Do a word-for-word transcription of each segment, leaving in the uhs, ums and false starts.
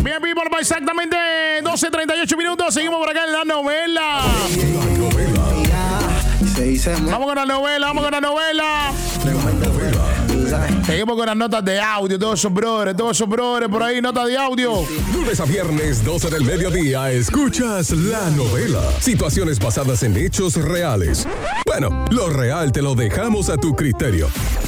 Bien, people, para exactamente doce treinta y ocho minutos. Seguimos por acá en la novela. Vamos con la novela, vamos con la novela. Seguimos con las notas de audio, todos esos brothers, todos esos brothers por ahí, notas de audio. Lunes a viernes, doce del mediodía, escuchas La Novela. Situaciones basadas en hechos reales. Bueno, lo real te lo dejamos a tu criterio.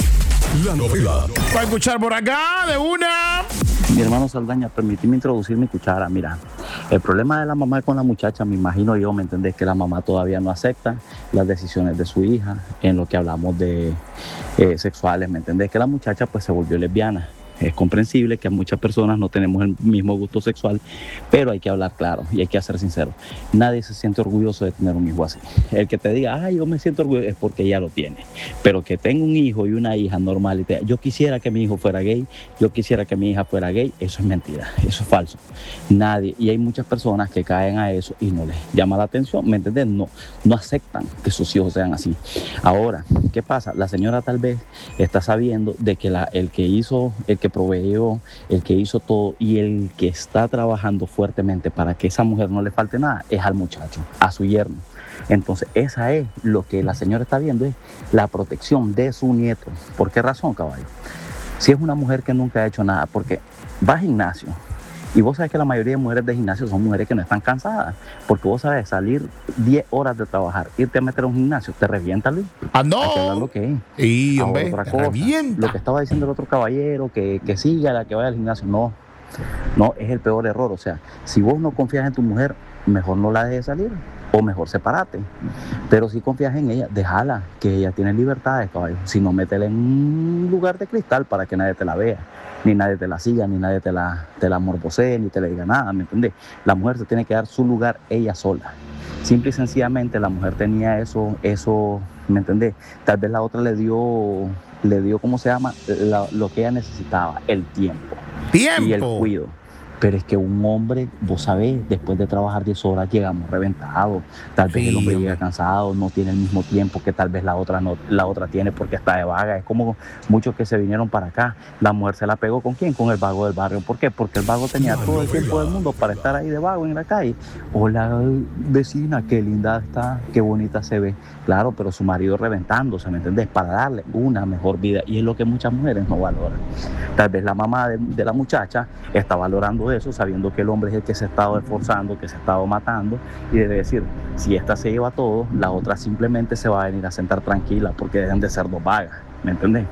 La Novela. Va a escuchar por acá de una. Mi hermano Saldaña, permíteme introducir mi cuchara. Mira, el problema de la mamá con la muchacha, me imagino yo, ¿me entendés? Que la mamá todavía no acepta las decisiones de su hija en lo que hablamos de eh, sexuales, ¿me entendés? Que la muchacha pues se volvió lesbiana. Es comprensible que muchas personas no tenemos el mismo gusto sexual, pero hay que hablar claro y hay que ser sincero. Nadie se siente orgulloso de tener un hijo así. El que te diga, ay, yo me siento orgulloso, es porque ella lo tiene. Pero que tenga un hijo y una hija normal y te yo quisiera que mi hijo fuera gay, yo quisiera que mi hija fuera gay, eso es mentira, eso es falso. Nadie, y hay muchas personas que caen a eso y no les llama la atención, ¿me entiendes? No, no aceptan que sus hijos sean así. Ahora, ¿qué pasa? La señora tal vez está sabiendo de que la, el que hizo, el que que proveyó, el que hizo todo y el que está trabajando fuertemente para que esa mujer no le falte nada es al muchacho, a su yerno. Entonces esa es lo que la señora está viendo, es la protección de su nieto. ¿Por qué razón, caballo? Si es una mujer que nunca ha hecho nada, porque va al gimnasio, y vos sabés que la mayoría de mujeres de gimnasio son mujeres que no están cansadas, porque vos sabés, salir diez horas de trabajar, irte a meter a un gimnasio, te revienta, Luis. Ah, no. Hay que hablar lo que es. Y, hombre, otra te cosa, revienta. lo que estaba diciendo el otro caballero, que, que siga, la que vaya al gimnasio, no. No, es el peor error. O sea, si vos no confías en tu mujer, mejor no la dejes salir, o mejor separate. Pero si confías en ella, déjala, que ella tiene libertades, caballo. Si no, métela en un lugar de cristal para que nadie te la vea, ni nadie te la siga, ni nadie te la, te la morbosee, ni te le diga nada, ¿me entiendes? La mujer se tiene que dar su lugar ella sola. Simple y sencillamente la mujer tenía eso, eso, ¿me entendés? Tal vez la otra le dio, le dio, ¿cómo se llama? La, lo que ella necesitaba, el tiempo. ¡Tiempo! Y el cuidado. Pero es que un hombre, vos sabés, después de trabajar diez horas llegamos reventados. Tal vez Sí, el hombre hombre. llega cansado, no tiene el mismo tiempo que tal vez la otra no, la otra tiene porque está de vaga. Es como muchos que se vinieron para acá. La mujer se la pegó ¿con quién? Con el vago del barrio. ¿Por qué? Porque el vago tenía todo el tiempo del mundo para estar ahí de vago en la calle. Hola, vecina, qué linda está, qué bonita se ve. Claro, pero su marido reventándose, ¿me entendés? Para darle una mejor vida. Y es lo que muchas mujeres no valoran. Tal vez la mamá de, de la muchacha está valorando eso, sabiendo que el hombre es el que se ha estado esforzando, que se ha estado matando, y debe decir, si esta se lleva todo, la otra simplemente se va a venir a sentar tranquila, porque deben de ser dos vagas, ¿me entendés?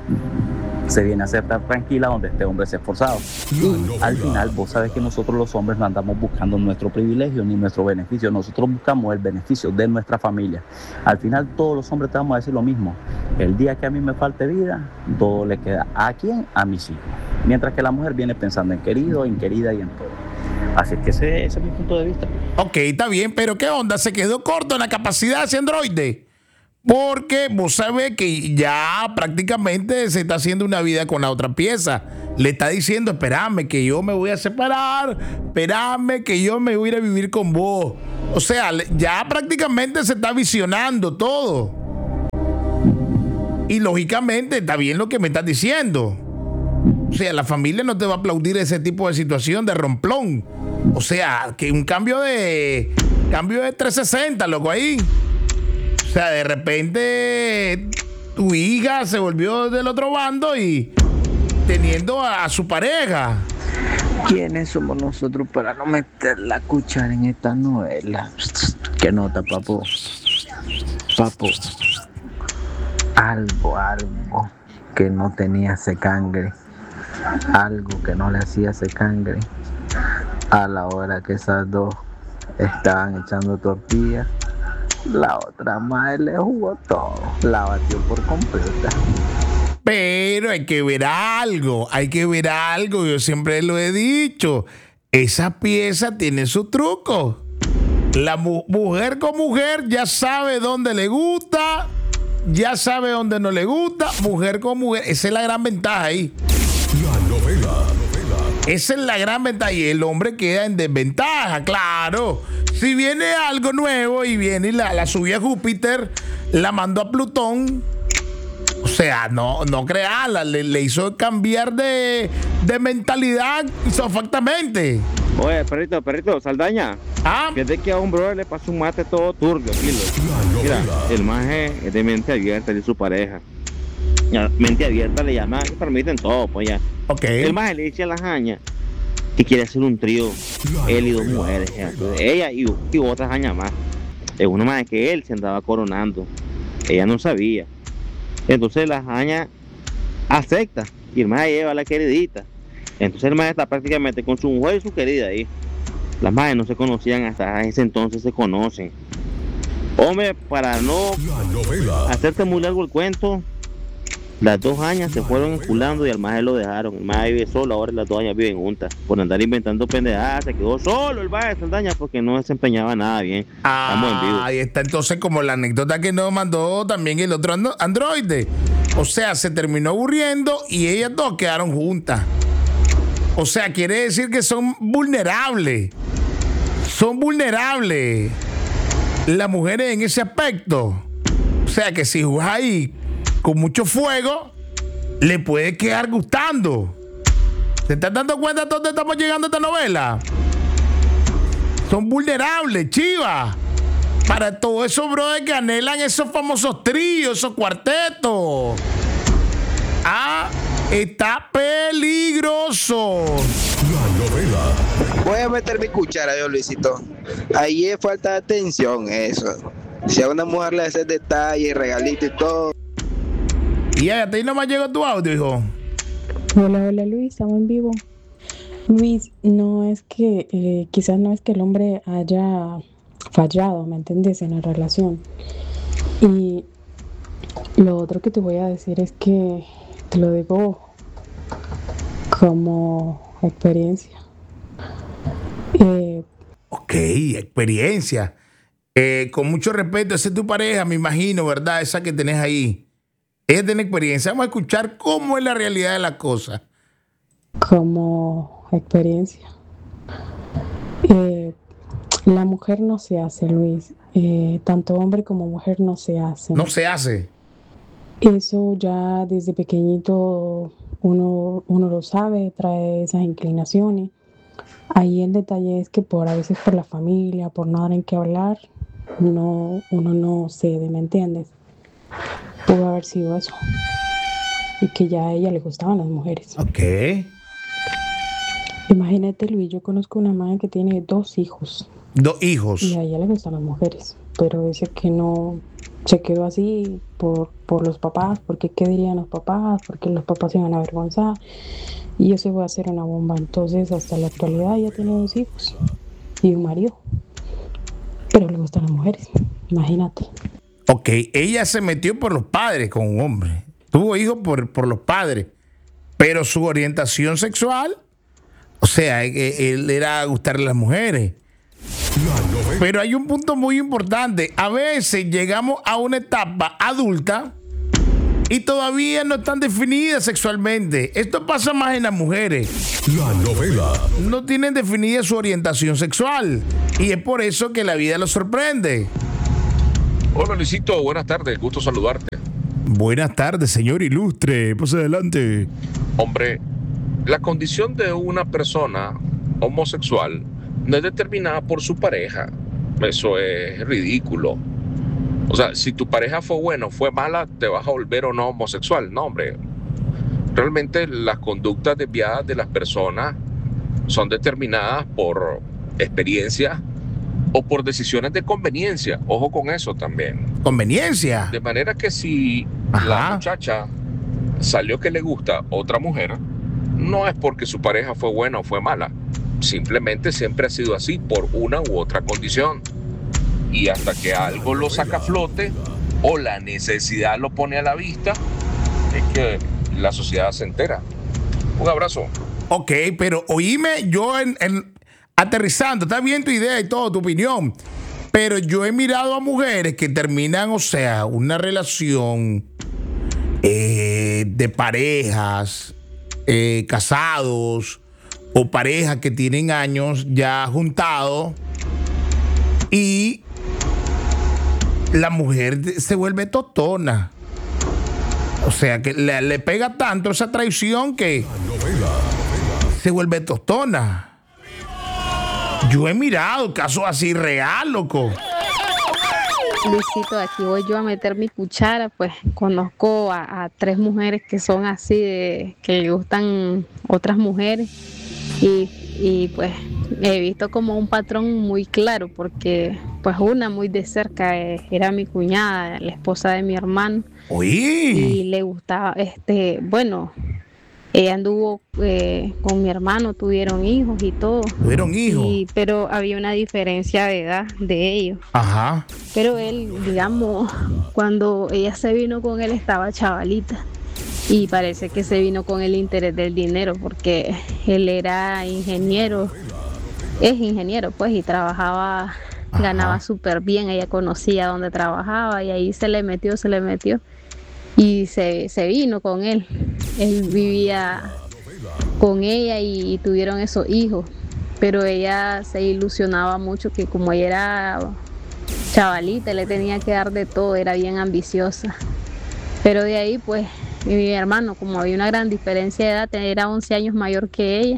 Se viene a sentar tranquila donde este hombre se ha esforzado. Y al final, vos sabés que nosotros los hombres no andamos buscando nuestro privilegio ni nuestro beneficio, nosotros buscamos el beneficio de nuestra familia. Al final, todos los hombres te vamos a decir lo mismo. El día que a mí me falte vida, todo le queda a quién, a mis hijos. Mientras que la mujer viene pensando en querido, en querida y en todo. Así es que ese, ese es mi punto de vista. Ok, está bien, pero ¿qué onda? Se quedó corto en la capacidad de ese androide. Porque vos sabés que ya prácticamente se está haciendo una vida con la otra pieza. Le está diciendo, espérame que yo me voy a separar, espérame que yo me voy a ir a vivir con vos. O sea, ya prácticamente se está visionando todo. Y lógicamente está bien lo que me estás diciendo. O sea, la familia no te va a aplaudir ese tipo de situación de romplón. O sea, que un cambio de cambio de trescientos sesenta, loco, ahí. O sea, de repente tu hija se volvió del otro bando y teniendo a, a su pareja. ¿Quiénes somos nosotros para no meter la cuchara en esta novela? ¿Qué nota, papo? Papo. Algo, algo que no tenía secangre. Algo que no le hacía secangre. A la hora que esas dos estaban echando tortillas, la otra madre le jugó todo. La batió por completa. Pero hay que ver algo, hay que ver algo. Yo siempre lo he dicho. Esa pieza tiene su truco. La mu- mujer con mujer ya sabe dónde le gusta, ya sabe dónde no le gusta. Mujer con mujer, esa es la gran ventaja ahí. La novela. Esa es la gran ventaja. Y el hombre queda en desventaja, claro. Si viene algo nuevo y viene y la, la subió a Júpiter, la mandó a Plutón. O sea, no, no crearla, le, le hizo cambiar de, de mentalidad exactamente. Oye, perrito, perrito, Saldaña. Ah, Fíjate que a un brother le pasó un mate todo turbio, aquí, loco. Mira, el maje es de mente abierta de su pareja. Ya, mente abierta le llama, que permiten todo, pues ya. ok. El maje le dice a la jaña que quiere hacer un trío, él y dos mujeres, ya. Entonces, ella y, y otras jañas más. Es una más que él se andaba coronando. Ella no sabía. Entonces la jaña acepta y el maje lleva a la queridita. Entonces el maje está prácticamente con su mujer y su querida ahí. Las majes no se conocían, hasta ese entonces se conocen. Hombre, para no hacerte muy largo el cuento, las dos añas se fueron enculando y al maje lo dejaron. El maje vive solo, ahora las dos añas viven juntas. Por andar inventando pendejadas, se quedó solo el maje de Saldaña porque no desempeñaba nada bien. Estamos en vivo. Ah, ahí está entonces como la anécdota que nos mandó también el otro ando- androide. O sea, se terminó aburriendo y ellas dos quedaron juntas. O sea, quiere decir que son vulnerables. Son vulnerables las mujeres en ese aspecto. O sea, que si juegas ahí con mucho fuego, le puede quedar gustando. ¿Te estás dando cuenta de dónde estamos llegando a esta novela? Son vulnerables, chivas. Para todos esos brothers que anhelan esos famosos tríos, esos cuartetos. Ah, está peligroso. La novela. Voy a meter mi cuchara yo, Luisito. Ahí es falta de atención eso. Si a una mujer le haces detalles, regalitos y todo. Y ya, hasta ahí nomás llegó tu audio, hijo. Hola, hola Luis, estamos en vivo. Luis, no es que, eh, quizás no es que el hombre haya fallado, ¿me entiendes? En la relación. Y lo otro que te voy a decir es que te lo digo como experiencia. Eh, Ok, experiencia. Eh, con mucho respeto, esa es tu pareja, me imagino, ¿verdad? Esa que tenés ahí. Ella tiene experiencia. Vamos a escuchar cómo es la realidad de las cosas. como experiencia. Eh, la mujer no se hace, Luis. Eh, tanto hombre como mujer no se hacen. No se hace. Eso ya desde pequeñito uno, uno lo sabe, trae esas inclinaciones. Ahí el detalle es que por a veces por la familia, por no dar en qué hablar, no, uno no cede, ¿me entiendes? Pudo haber sido eso. Y que ya a ella le gustaban las mujeres. Ok. Imagínate, Luis, yo conozco una madre que tiene dos hijos Dos hijos. y a ella le gustan las mujeres, pero dice que no se quedó así por, por los papás, porque qué dirían los papás, porque los papás se iban a avergonzar y eso iba a ser una bomba. Entonces hasta la actualidad ella tiene dos hijos y un marido, pero le gustan las mujeres, imagínate. Ok, ella se metió por los padres con un hombre. Tuvo hijos por, por los padres. Pero su orientación sexual, o sea, eh, él era gustarle a las mujeres. Pero hay un punto muy importante. A veces llegamos a una etapa adulta y todavía no están definidas sexualmente. Esto pasa más en las mujeres. La novela. No tienen definida su orientación sexual. Y es por eso que la vida los sorprende. Hola Luisito, buenas tardes, gusto saludarte. Buenas tardes, señor ilustre. Pase adelante. Hombre, la condición de una persona homosexual no es determinada por su pareja. Eso es ridículo. O sea, si tu pareja fue buena o fue mala, te vas a volver o no homosexual. No, hombre. Realmente las conductas desviadas de las personas son determinadas por experiencias o por decisiones de conveniencia. Ojo con eso también. Conveniencia. De manera que si Ajá. la muchacha salió que le gusta otra mujer, no es porque su pareja fue buena o fue mala. Simplemente siempre ha sido así por una u otra condición. Y hasta que algo lo saca a flote o la necesidad lo pone a la vista, es que la sociedad se entera. Un abrazo. Ok, pero oíme, yo en, en- aterrizando, está bien tu idea y todo, tu opinión, pero yo he mirado a mujeres que terminan, o sea, una relación eh, de parejas, eh, casados, o parejas que tienen años ya juntados, y la mujer se vuelve totona. O sea, que le, le pega tanto esa traición que se vuelve tostona. Yo he mirado casos así real, loco. Luisito, aquí voy yo a meter mi cuchara, pues conozco a, a tres mujeres que son así, de que le gustan otras mujeres y, y pues he visto como un patrón muy claro, porque pues una muy de cerca eh, era mi cuñada, la esposa de mi hermano. Uy. Y le gustaba, este, bueno, ella anduvo eh, con mi hermano, tuvieron hijos y todo. ¿Tuvieron hijos? Y, pero había una diferencia de edad de ellos. Ajá. Pero él, digamos, cuando ella se vino con él estaba chavalita. Y parece que se vino con el interés del dinero, porque él era ingeniero, es ingeniero pues, y trabajaba, ajá, ganaba súper bien, ella conocía dónde trabajaba y ahí se le metió, se le metió. Y se, se vino con él. Él vivía con ella y, y tuvieron esos hijos. Pero ella se ilusionaba mucho que como ella era chavalita, le tenía que dar de todo, era bien ambiciosa. Pero de ahí, pues, mi hermano, como había una gran diferencia de edad, era once años mayor que ella.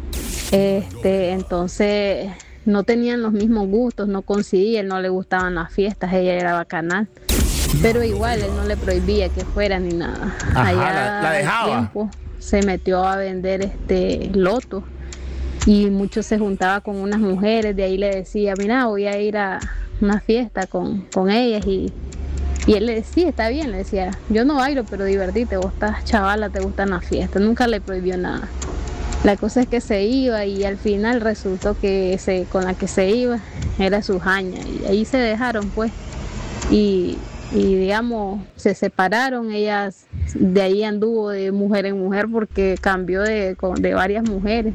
Este, entonces, no tenían los mismos gustos, no coincidían, no le gustaban las fiestas, ella era bacanal. Pero igual él no le prohibía que fuera ni nada. Ajá, allá la, la dejaba. Tiempo, se metió a vender este loto y mucho se juntaba con unas mujeres. De ahí le decía, mira, voy a ir a una fiesta con, con ellas y, y él le decía, está bien, le decía, yo no bailo, pero divertite, vos estás chavala, te gustan las fiestas. Nunca le prohibió nada. La cosa es que se iba y al final resultó que se, con la que se iba era su jaña y ahí se dejaron pues y y digamos se separaron. Ellas de ahí anduvo de mujer en mujer porque cambió de, de varias mujeres.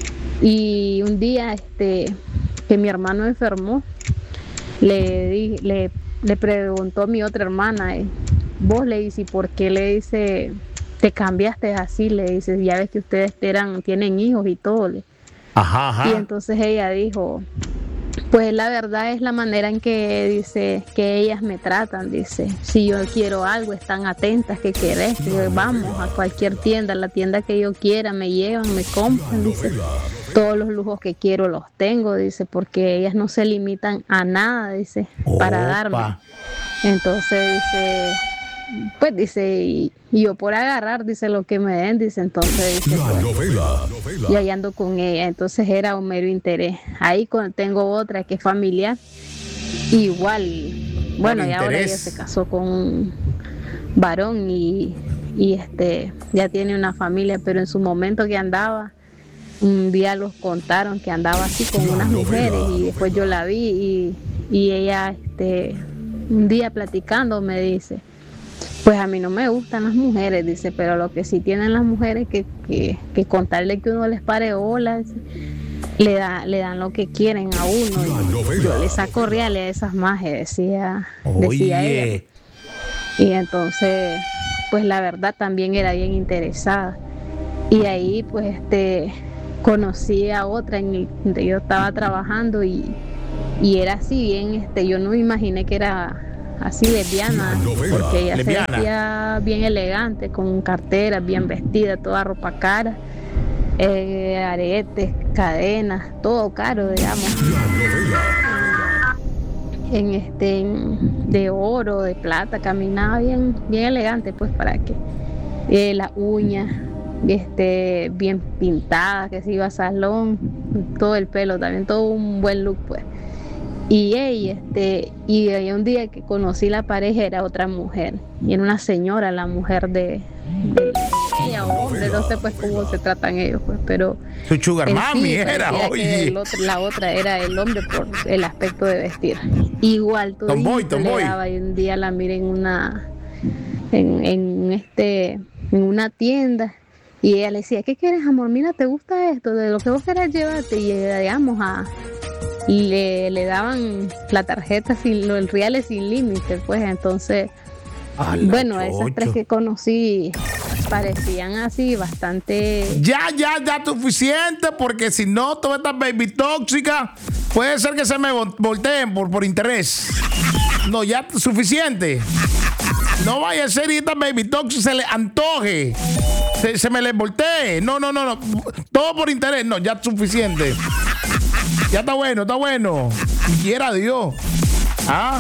Y un día este que mi hermano enfermó, le di, le, le preguntó a mi otra hermana, eh, vos le dices, ¿por qué le dice te cambiaste así? Le dice, ya ves que ustedes eran, tienen hijos y todo. Le. Ajá, ajá. Y entonces ella dijo, pues la verdad es la manera en que dice que ellas me tratan, dice, si yo quiero algo están atentas, ¿qué querés? Que vamos a cualquier tienda, la tienda que yo quiera, me llevan, me compran, dice, todos los lujos que quiero los tengo, dice, porque ellas no se limitan a nada, dice, para Opa. darme. Entonces dice, pues dice, y, y yo por agarrar, dice, lo que me den, dice, entonces dice, La pues, novela. y ahí ando con ella. Entonces era un mero interés. Ahí con, tengo otra que es familiar, igual, bueno, y ahora ella se casó con un varón y, y este ya tiene una familia, pero en su momento que andaba, un día los contaron que andaba así con unas mujeres y después yo la vi y, y ella este un día platicando me dice, pues a mí no me gustan las mujeres, dice, pero lo que sí tienen las mujeres que, que, que contarle que uno les pare bolas, le da, le dan lo que quieren a uno. Y yo le saco reales a esas majes, decía, decía ella. Y entonces, pues la verdad también era bien interesada. Y ahí pues este conocí a otra en el, donde yo estaba trabajando y, y era así bien, este, yo no me imaginé que era así lesbiana, porque ella lesbiana. Se vestía bien elegante, con carteras, bien vestida, toda ropa cara, eh, aretes, cadenas, todo caro, digamos. En este en, de oro, de plata, caminaba bien, bien elegante, pues para que eh, las uñas, este, bien pintadas, que se iba a salón, todo el pelo, también todo un buen look, pues. Y ella, este, y un día que conocí la pareja era otra mujer, y era una señora, la mujer de, de ella o hombre, no sé pues cómo se tratan ellos, pues, pero su sugar mami sí, era, oye. El otro, la otra era el hombre por el aspecto de vestir. Igual tú le daba y un día la miré en una, en, en este, en una tienda. Y ella le decía, ¿qué quieres, amor? Mira, ¿te gusta esto? De lo que vos querés llevarte. Y digamos, a, le, le daban la tarjeta, sin los reales sin límite, pues. Entonces, bueno, chocho. Esas tres que conocí parecían así bastante... Ya, ya, ya, suficiente, porque si no, todas estas baby tóxicas, puede ser que se me volteen por, por interés. No, ya, suficiente. No vaya a ser y esta Baby Talk se le antoje. Se, se me le voltee. No, no, no, no. Todo por interés. No, ya es suficiente. Ya está bueno, está bueno. Quiera Dios. Ah.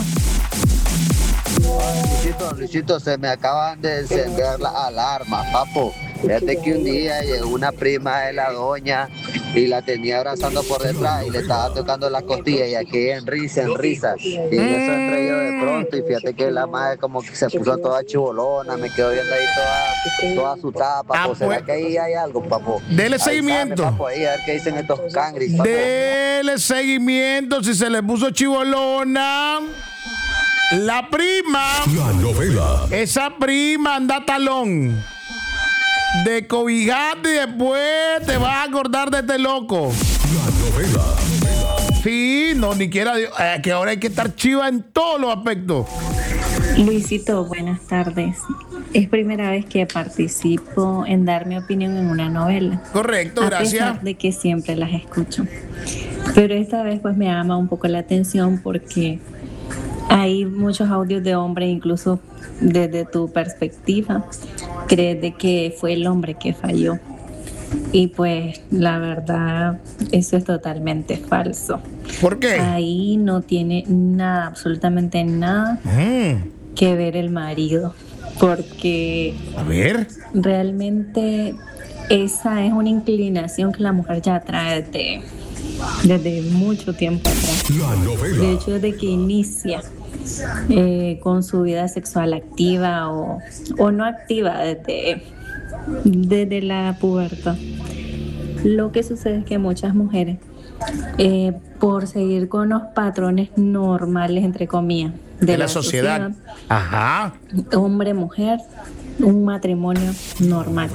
Luisito, Luisito, se me acaban de encender las alarmas, papo. Fíjate que un día llegó una prima de la doña y la tenía abrazando por detrás y le estaba tocando la costilla y aquí en risa, en risa. Y yo sonreí de pronto y fíjate que la madre como que se puso toda chibolona, me quedo viendo ahí toda, toda asustada, papo. Ah, ¿Será pues, que ahí hay algo, papo? Dele Avísame, seguimiento. papo, ahí, a ver qué dicen estos cangris, papo. Dele seguimiento si se le puso chibolona. La prima. La novela. Esa prima anda talón. De cobijarte y después te vas a acordar de este loco. La novela. Sí, no, ni quiera Dios. Eh, que ahora hay que estar chiva en todos los aspectos. Luisito, buenas tardes. Es primera vez que participo en dar mi opinión en una novela. Correcto, a gracias. A pesar de que siempre las escucho. Pero esta vez pues me llama un poco la atención porque hay muchos audios de hombres, incluso desde tu perspectiva, crees de que fue el hombre que falló. Y pues la verdad, eso es totalmente falso. ¿Por qué? Ahí no tiene nada, absolutamente nada mm. que ver el marido. Porque a ver, realmente esa es una inclinación que la mujer ya trae desde, desde mucho tiempo atrás. La novela. De hecho, desde que inicia eh, con su vida sexual activa o, o no activa, desde, desde la pubertad. Lo que sucede es que muchas mujeres, eh, por seguir con los patrones normales, entre comillas, de, de la, la sociedad, sociedad, ajá, hombre, mujer, un matrimonio normal,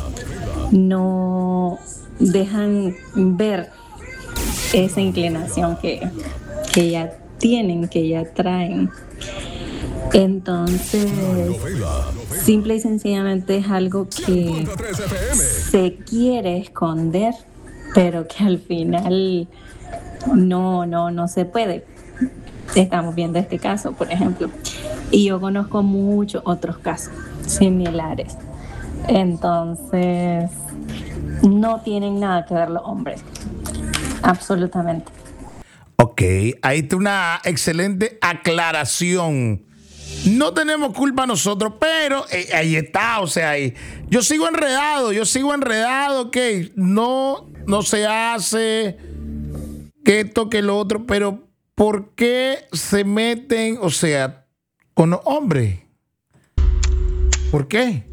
no dejan ver esa inclinación que, que ya tienen, que ya traen. Entonces, simple y sencillamente es algo que se quiere esconder, pero que al final no, no, no se puede. Estamos viendo este caso, por ejemplo, y yo conozco muchos otros casos similares. Entonces, no tienen nada que ver los hombres, absolutamente. Ok, ahí está una excelente aclaración. No tenemos culpa nosotros, pero eh, ahí está, o sea, ahí, yo sigo enredado, yo sigo enredado, que no, no se hace, que esto, que lo otro, pero ¿por qué se meten, o sea, con los hombres? ¿Por qué?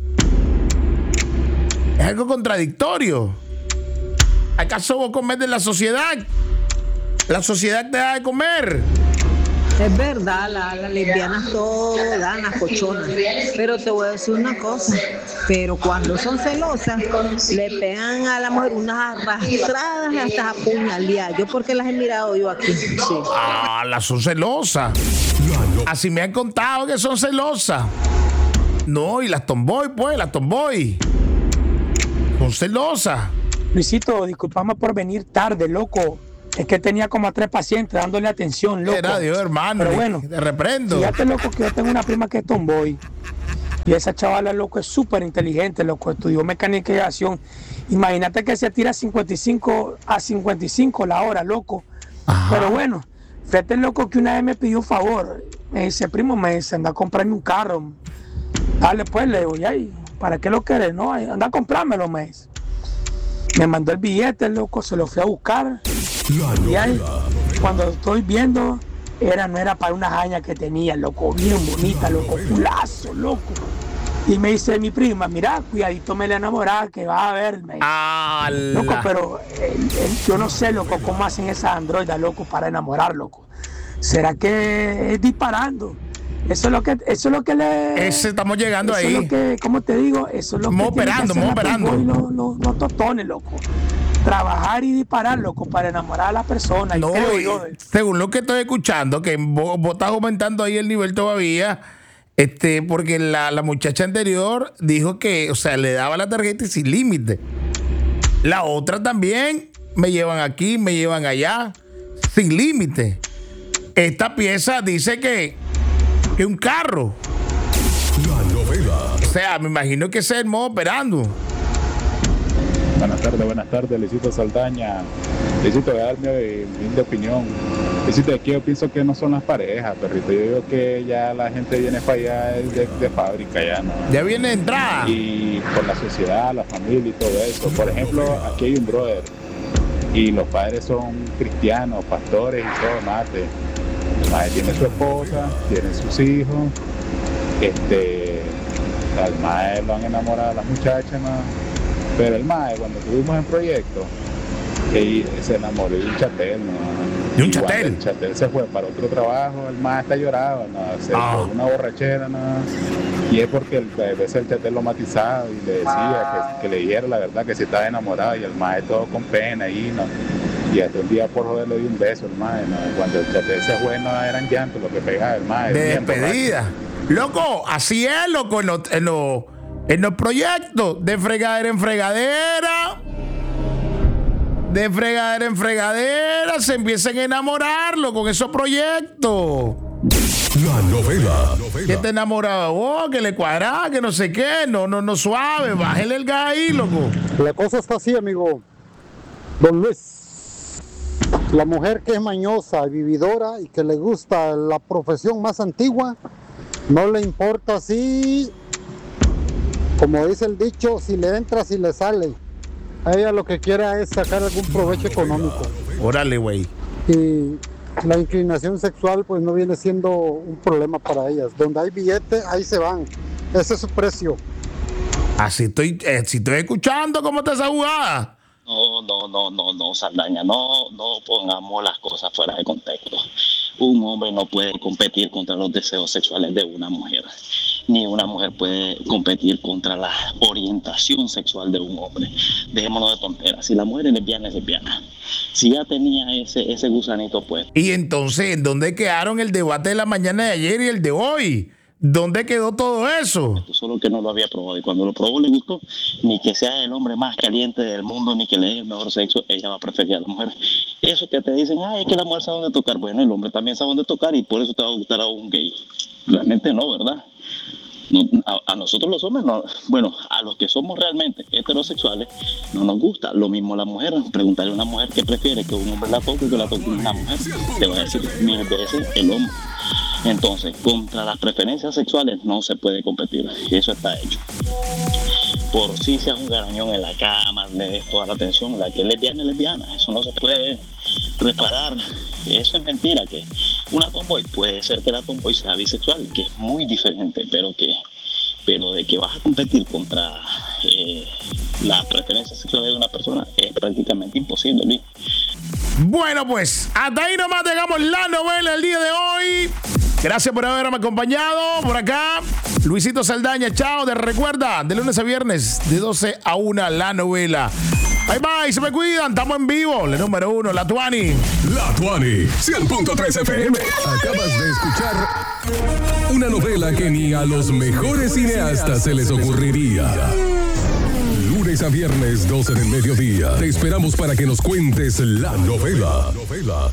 Es algo contradictorio. ¿Acaso vos comés de la sociedad? La sociedad te da de comer. Es verdad, las la lesbianas todas dan las cochonas, pero te voy a decir una cosa, pero cuando son celosas, le pegan a la mujer unas arrastradas hasta apuñalear. Yo porque las he mirado yo aquí. Sí. Ah, las son celosas. Así me han contado que son celosas. No, y las tomboy, pues, las tomboy. Son celosas. Luisito, disculpame por venir tarde, loco. Es que tenía como a tres pacientes dándole atención, loco. Era Dios, hermano. Pero bueno, te reprendo. Fíjate, loco, que yo tengo una prima que es tomboy. Y esa chavala, loco, es súper inteligente, loco. Estudió mecanización. Imagínate que se tira cincuenta y cinco a cincuenta y cinco la hora, loco. Ajá. Pero bueno, fíjate, loco, que una vez me pidió un favor. Me dice, primo, me dice, anda a comprarme un carro. Dale, pues, le digo, ya, ¿para qué lo querés? No, anda a comprármelo, me dice. Me mandó el billete, loco, se lo fui a buscar. Y ahí, cuando estoy viendo, era, no era para una jaña que tenía, loco, bien bonita, loco, culazo, loco. Y me dice mi prima, mira, cuidadito me la enamorada que va a verme. Loco, pero él, él, yo no sé, loco, cómo hacen esas androidas, loco, para enamorar, loco. ¿Será que es disparando? Eso es lo que, eso es lo que le. Ese estamos llegando eso ahí. Es lo que, ¿cómo te digo? Eso es lo mo que. Operando, mo operando. Los no, no totones, loco. Trabajar y disparar, loco, para enamorar a la persona. No, creo yo. Según lo que estoy escuchando, que vos, vos estás aumentando ahí el nivel todavía, este, porque la, la muchacha anterior dijo que, o sea, le daba la tarjeta y sin límite. La otra también, me llevan aquí, me llevan allá, sin límite. Esta pieza dice que, que un carro. sea, me imagino que ese es el modo operando. Buenas tardes, buenas tardes, Luisito Saldaña. Luisito, voy a dar mi, mi opinión. Luisito, aquí yo pienso que no son las parejas, perrito. Yo digo que ya la gente viene para allá de, de fábrica, ya no. Ya viene de entrada. Y por la sociedad, la familia y todo eso. Por ejemplo, aquí hay un brother y los padres son cristianos, pastores y todo, mate. El mae tiene su esposa, tiene sus hijos. Este, al mae lo han enamorado a las muchachas, ¿no? Pero el mae, cuando estuvimos en proyecto, él se enamoró de un chatel, ¿no? ¿De un chatel? El chatel se fue para otro trabajo, el mae está llorado, ¿no? Se Ah. fue una borrachera, ¿no? Y es porque el, a veces el chatel lo matizaba y le decía que, que le dijera la verdad, que si estaba enamorado, y el mae todo con pena ahí, ¿no? Y hasta un día por joder le dio un beso al mae, ¿no? Cuando el chatel se fue, no eran llantos lo que pegaba el mae. De bien despedida. Loco, así es, loco, en los, en los, en los proyectos, de fregadera en fregadera, de fregadera en fregadera, se empiezan a enamorarlo con esos proyectos. La novela. Que te enamoraba de vos, que le cuadraba, que no sé qué, no, no, no suave, bájale el gas ahí, loco. La cosa está así, amigo. Don Luis, la mujer que es mañosa y vividora y que le gusta la profesión más antigua, no le importa si, como dice el dicho, si le entra, si le sale. A ella lo que quiere es sacar algún provecho económico. Órale, güey. Y la inclinación sexual pues no viene siendo un problema para ellas. Donde hay billete, ahí se van. Ese es su precio. Así estoy, eh, si estoy escuchando cómo está esa jugada. No, no, no, no, no, Saldaña, no, no pongamos las cosas fuera de contexto. Un hombre no puede competir contra los deseos sexuales de una mujer, ni una mujer puede competir contra la orientación sexual de un hombre. Dejémonos de tonteras. Si la mujer es lesbiana, es lesbiana. Si ya tenía ese, ese gusanito puesto. Y entonces, ¿en dónde quedaron el debate de la mañana de ayer y el de hoy? ¿Dónde quedó todo eso? Solo que no lo había probado, y cuando lo probó le gustó. Ni que sea el hombre más caliente del mundo, ni que le dé el mejor sexo, ella va a preferir a la mujer. Eso que te dicen, ay, es que la mujer sabe dónde tocar. Bueno, el hombre también sabe dónde tocar y por eso te va a gustar a un gay. Realmente no, ¿verdad? No, a, a nosotros los hombres, no, bueno, a los que somos realmente heterosexuales, no nos gusta. Lo mismo la mujer. Preguntarle a una mujer que prefiere que un hombre la toque que la toque una mujer, te va a decir mil veces el hombre. Entonces, contra las preferencias sexuales no se puede competir, y eso está hecho. Por si seas un garañón en la cama, le des toda la atención, la que es lesbiana es lesbiana, eso no se puede reparar. Eso es mentira, que una tomboy, puede ser que la tomboy sea bisexual, que es muy diferente, pero que pero de que vas a competir contra eh, las preferencias sexuales de una persona es prácticamente imposible, Luis. Bueno, pues hasta ahí nomás llegamos la novela el día de hoy. Gracias por haberme acompañado por acá. Luisito Saldaña, chao. Te recuerda, de lunes a viernes, de doce a una, la novela. Bye bye, se me cuidan, estamos en vivo. La número uno, La Tuani. La Tuani, cien punto tres F M. Acabas de escuchar una novela que ni a los mejores cineastas se les ocurriría. Lunes a viernes, doce del mediodía. Te esperamos para que nos cuentes la novela. novela.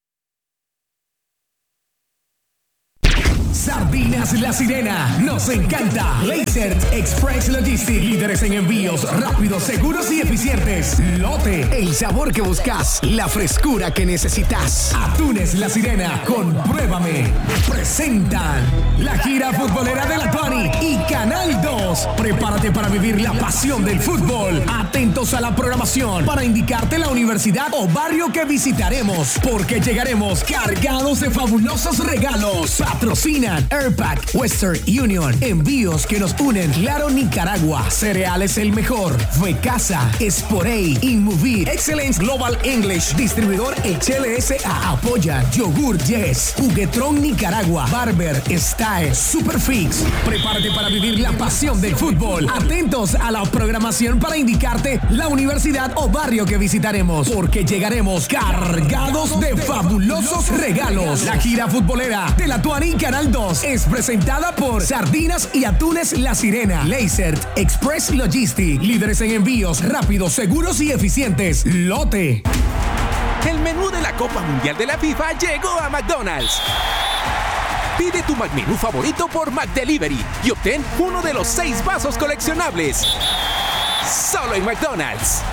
Sardinas La Sirena, nos encanta. Laser Express Logistics, líderes en envíos rápidos, seguros y eficientes. Lote, el sabor que buscas, la frescura que necesitas. Atunes La Sirena, compruébame. Presentan la gira futbolera de La Tuani y Canal dos. Prepárate para vivir la pasión del fútbol. Atentos a la programación para indicarte la universidad o barrio que visitaremos, porque llegaremos cargados de fabulosos regalos. Patrocina Airpack, Western Union, envíos que nos unen. Claro Nicaragua, Cereales el Mejor, Fuecasa, Sporey, Inmovir, Excellence Global English, distribuidor H L S A, apoya Yogur Yes, Juguetron Nicaragua, Barber, Style, Superfix. Prepárate para vivir la pasión del fútbol. Atentos a la programación para indicarte la universidad o barrio que visitaremos, porque llegaremos cargados de fabulosos regalos. La gira futbolera de La Tuani Canal dos es presentada por Sardinas y Atunes La Sirena. Laser Express Logistics, líderes en envíos rápidos, seguros y eficientes. Lote. El menú de la Copa Mundial de la FIFA llegó a McDonald's. Pide tu McMenú favorito por McDelivery y obtén uno de los seis vasos coleccionables. Solo en McDonald's.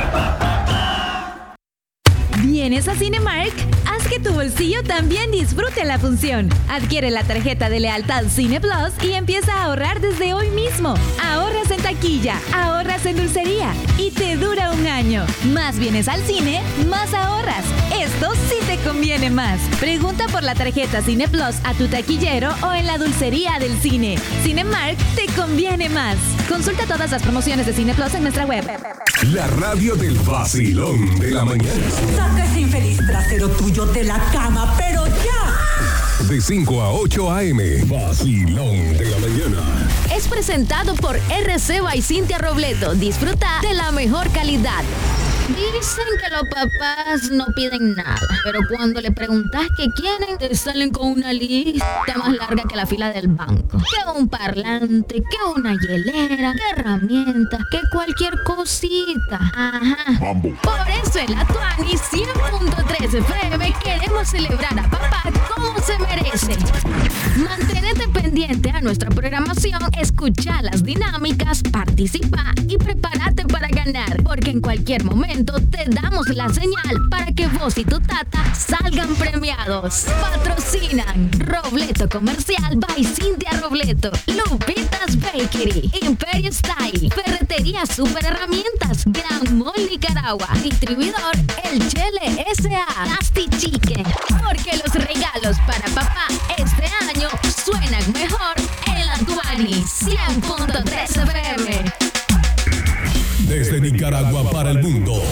¿Vienes a Cinemark? Haz que tu bolsillo también disfrute la función. Adquiere la tarjeta de lealtad Cine Plus y empieza a ahorrar desde hoy mismo. Ahorras en taquilla, ahorras en dulcería y te dura un año. Más vienes al cine, más ahorras. Esto sí te conviene más. Pregunta por la tarjeta Cine Plus a tu taquillero o en la dulcería del cine. Cinemark te conviene más. Consulta todas las promociones de Cine Plus en nuestra web. La radio del vacilón de la mañana. Saca ese infeliz trasero tuyo de la cama, pero ya. De cinco a ocho a eme, vacilón de la mañana. Es presentado por R C by Cintia Robleto. Disfruta de la mejor calidad. Dicen que los papás no piden nada, pero cuando le preguntas qué quieren, te salen con una lista más larga que la fila del banco. Que un parlante, que una hielera, que herramienta, que cualquier cosita. Ajá. Mambo. Por eso en la Tuani cien punto tres F M queremos celebrar a papá como se merece. Manténete pendiente a nuestra programación, escucha las dinámicas, participa y prepárate para ganar, porque en cualquier momento te damos la señal para que vos y tu tata salgan premiados. Patrocinan Robleto Comercial by Cintia Robleto, Lupitas Bakery, Imperio Style, Ferretería Super Herramientas, Gran Mall Nicaragua, distribuidor El Chele S A, Nasty Chicken, porque los regalos para papá este año suenan mejor en la Tuani cien punto tres F M. Desde Nicaragua para el mundo.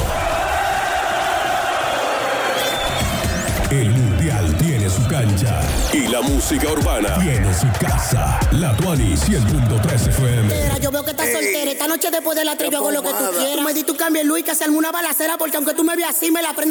El mundial tiene su cancha y la música urbana tiene su casa. La Tuani cien punto tres F M. Mira, yo veo que estás soltera. Esta noche después de la tres yo hago lo que tú quieras. Tú me di tu cambio, Luis, que hacerme una balacera porque aunque tú me veas así me la prendo.